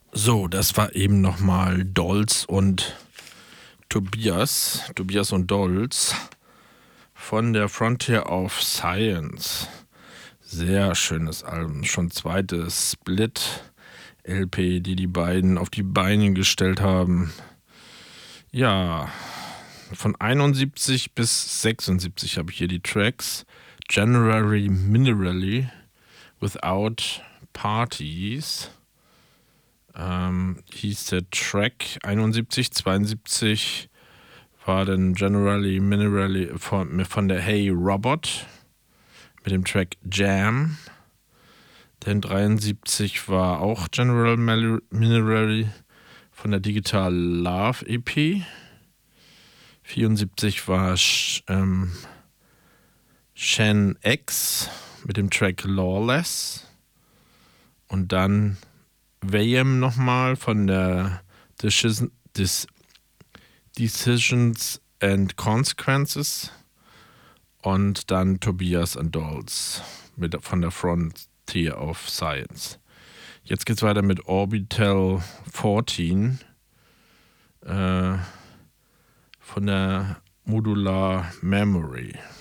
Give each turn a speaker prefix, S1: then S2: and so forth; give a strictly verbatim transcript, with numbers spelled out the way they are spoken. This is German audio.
S1: So, das war eben nochmal Dolls und Tobias, Tobias und Dolls von der Frontier of Science. Sehr schönes Album, schon zweites Split-L P, die die beiden auf die Beine gestellt haben. Ja, von einundsiebzig bis sechsundsiebzig habe ich hier die Tracks. January Minerally, Without Parties. Ähm, hieß der Track einundsiebzig, zweiundsiebzig war dann Generally Minerally von, von der Hey Robot mit dem Track Jam. Dann dreiundsiebzig war auch General Minerally von der Digital Love E P. vierundsiebzig war ähm, Shen X mit dem Track Lawless. Und dann Vayam nochmal von der Decision, Dis, Decisions and Consequences. Und dann Tobias and Dolls mit, von der Frontier of Science. Jetzt geht's weiter mit Orbital vierzehn äh, von der Modular Memory.